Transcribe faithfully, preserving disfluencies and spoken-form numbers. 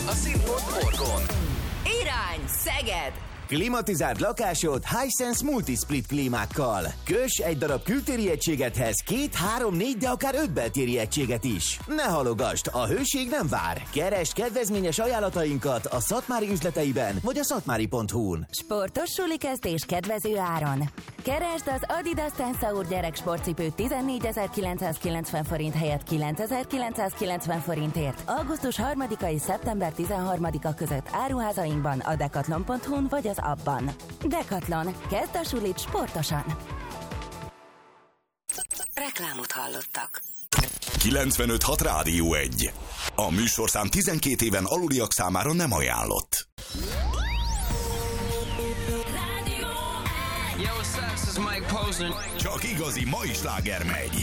a Színpont Orgon. Irány Szeged! Klimatizált lakásod Hisense Multisplit klímákkal. Köss egy darab kültéri egységethez két, három, négy, de akár öt beltéri egységet is. Ne halogasd, a hőség nem vár. Keresd kedvezményes ajánlatainkat a Szatmári üzleteiben vagy a szatmári pont hu-n. Sportos sulikeztés kedvező áron. Keresd az Adidas Tensaur gyerek sportcipőt tizennégyezer-kilencszázkilencven forint helyett kilencezer-kilencszázkilencven forintért. augusztus harmadika és szeptember tizenharmadika között áruházainkban, a decathlon pont hu-n vagy az abban. Decathlon. Kezd a sulit sportosan. Reklámot hallottak. kilencvenöt hat Rádió egy. A műsorszám tizenkét éven aluliak számára nem ajánlott. Yo, what's up? This is Mike Posner. Csak igazi mai sláger megy.